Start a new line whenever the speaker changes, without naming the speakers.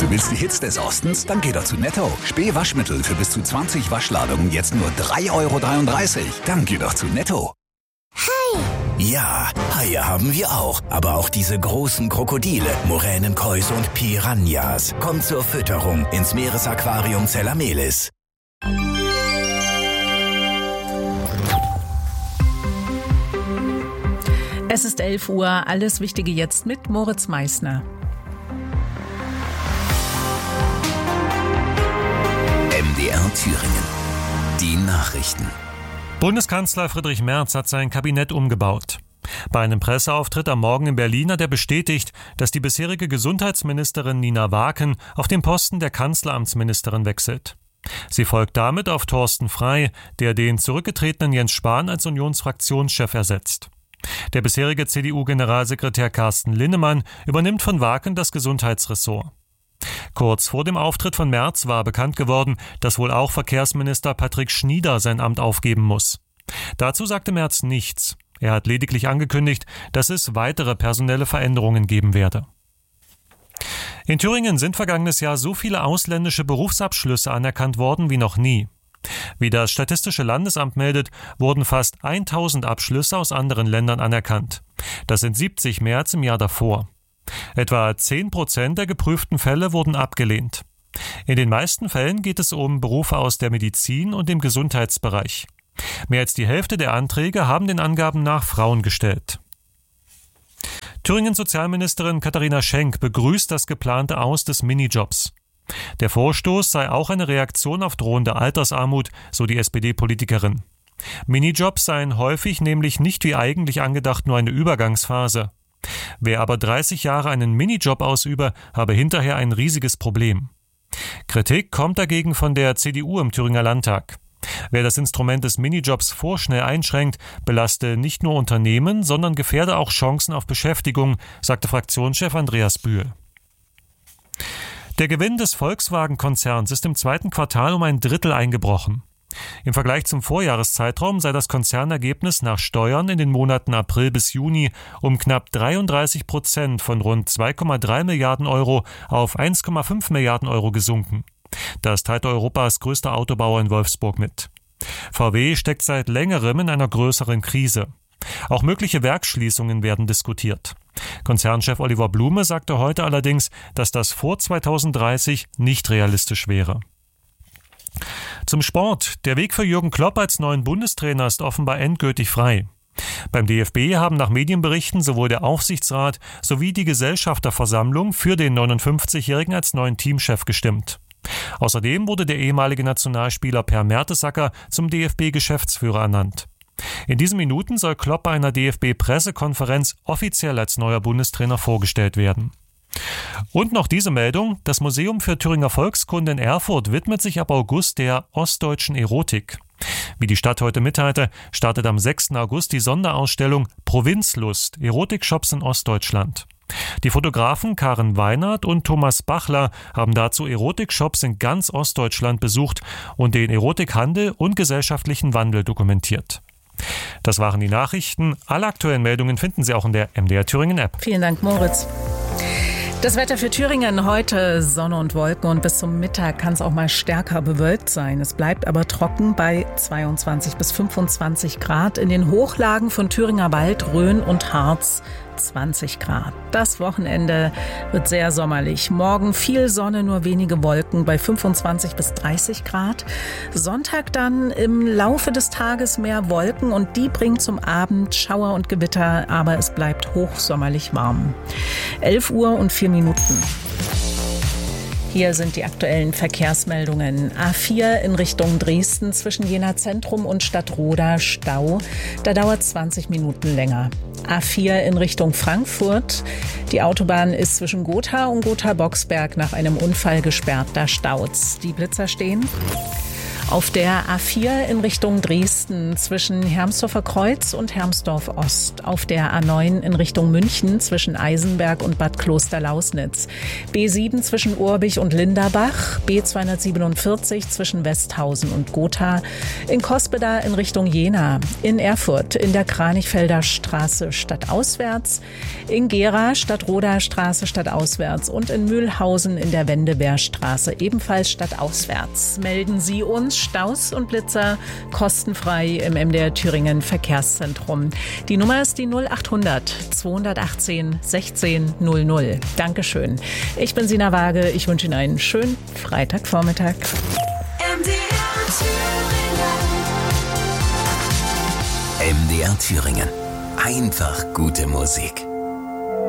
Du willst die Hits des Ostens? Dann geh doch zu Netto. Spee-Waschmittel für bis zu 20 Waschladungen jetzt nur 3,33 €. Dann geh doch zu Netto.
Hai!
Ja, Haie haben wir auch. Aber auch diese großen Krokodile, Moränenkäuse und Piranhas. Kommt zur Fütterung ins Meeresaquarium Zellamelis.
Es ist 11 Uhr, alles Wichtige jetzt mit Moritz Meissner.
MDR Thüringen. Die Nachrichten.
Bundeskanzler Friedrich Merz hat sein Kabinett umgebaut. Bei einem Presseauftritt am Morgen in Berlin hat er bestätigt, dass die bisherige Gesundheitsministerin Nina Waken auf den Posten der Kanzleramtsministerin wechselt. Sie folgt damit auf Thorsten Frey, der den zurückgetretenen Jens Spahn als Unionsfraktionschef ersetzt. Der bisherige CDU-Generalsekretär Carsten Linnemann übernimmt von Waken das Gesundheitsressort. Kurz vor dem Auftritt von Merz war bekannt geworden, dass wohl auch Verkehrsminister Patrick Schnieder sein Amt aufgeben muss. Dazu sagte Merz nichts. Er hat lediglich angekündigt, dass es weitere personelle Veränderungen geben werde. In Thüringen sind vergangenes Jahr so viele ausländische Berufsabschlüsse anerkannt worden wie noch nie. Wie das Statistische Landesamt meldet, wurden fast 1000 Abschlüsse aus anderen Ländern anerkannt. Das sind 70 mehr als im Jahr davor. Etwa 10% der geprüften Fälle wurden abgelehnt. In den meisten Fällen geht es um Berufe aus der Medizin und dem Gesundheitsbereich. Mehr als die Hälfte der Anträge haben den Angaben nach Frauen gestellt. Thüringens Sozialministerin Katharina Schenk begrüßt das geplante Aus des Minijobs. Der Vorstoß sei auch eine Reaktion auf drohende Altersarmut, so die SPD-Politikerin. Minijobs seien häufig nämlich nicht wie eigentlich angedacht nur eine Übergangsphase. Wer aber 30 Jahre einen Minijob ausübe, habe hinterher ein riesiges Problem. Kritik kommt dagegen von der CDU im Thüringer Landtag. Wer das Instrument des Minijobs vorschnell einschränkt, belaste nicht nur Unternehmen, sondern gefährde auch Chancen auf Beschäftigung, sagte Fraktionschef Andreas Bühl. Der Gewinn des Volkswagen-Konzerns ist im zweiten Quartal um ein Drittel eingebrochen. Im Vergleich zum Vorjahreszeitraum sei das Konzernergebnis nach Steuern in den Monaten April bis Juni um knapp 33% von rund 2,3 Milliarden Euro auf 1,5 Milliarden Euro gesunken. Das teilt Europas größter Autobauer in Wolfsburg mit. VW steckt seit längerem in einer größeren Krise. Auch mögliche Werksschließungen werden diskutiert. Konzernchef Oliver Blume sagte heute allerdings, dass das vor 2030 nicht realistisch wäre. Zum Sport. Der Weg für Jürgen Klopp als neuen Bundestrainer ist offenbar endgültig frei. Beim DFB haben nach Medienberichten sowohl der Aufsichtsrat sowie die Gesellschafterversammlung für den 59-Jährigen als neuen Teamchef gestimmt. Außerdem wurde der ehemalige Nationalspieler Per Mertesacker zum DFB-Geschäftsführer ernannt. In diesen Minuten soll Klopp bei einer DFB-Pressekonferenz offiziell als neuer Bundestrainer vorgestellt werden. Und noch diese Meldung: Das Museum für Thüringer Volkskunde in Erfurt widmet sich ab August der ostdeutschen Erotik. Wie die Stadt heute mitteilte, startet am 6. August die Sonderausstellung Provinzlust – Erotikshops in Ostdeutschland. Die Fotografen Karen Weinert und Thomas Bachler haben dazu Erotikshops in ganz Ostdeutschland besucht und den Erotikhandel und gesellschaftlichen Wandel dokumentiert. Das waren die Nachrichten. Alle aktuellen Meldungen finden Sie auch in der MDR Thüringen App.
Vielen Dank, Moritz. Das Wetter für Thüringen heute: Sonne und Wolken und bis zum Mittag kann es auch mal stärker bewölkt sein. Es bleibt aber trocken bei 22 bis 25 Grad. In den Hochlagen von Thüringer Wald, Rhön und Harz 20 Grad. Das Wochenende wird sehr sommerlich. Morgen viel Sonne, nur wenige Wolken bei 25 bis 30 Grad. Sonntag dann im Laufe des Tages mehr Wolken und die bringen zum Abend Schauer und Gewitter, aber es bleibt hochsommerlich warm. 11 Uhr und 4 Minuten. Hier sind die aktuellen Verkehrsmeldungen. A4 in Richtung Dresden zwischen Jena Zentrum und Stadtroda Stau. Da dauert 20 Minuten länger. A4 in Richtung Frankfurt. Die Autobahn ist zwischen Gotha und Gotha-Boxberg nach einem Unfall gesperrt. Da staut's. Die Blitzer stehen. Auf der A4 in Richtung Dresden zwischen Hermsdorfer Kreuz und Hermsdorf Ost. Auf der A9 in Richtung München zwischen Eisenberg und Bad Klosterlausnitz. B7 zwischen Urbich und Linderbach. B247 zwischen Westhausen und Gotha. In Cospeda in Richtung Jena. In Erfurt in der Kranichfelder Straße stadtauswärts. In Gera Stadtroder Straße stadtauswärts. Und in Mühlhausen in der Wendebergstraße ebenfalls stadtauswärts. Melden Sie uns Staus und Blitzer kostenfrei im MDR Thüringen Verkehrszentrum. Die Nummer ist die 0800 218 16 00. Dankeschön. Ich bin Sina Waage. Ich wünsche Ihnen einen schönen Freitagvormittag.
MDR Thüringen. Einfach gute Musik.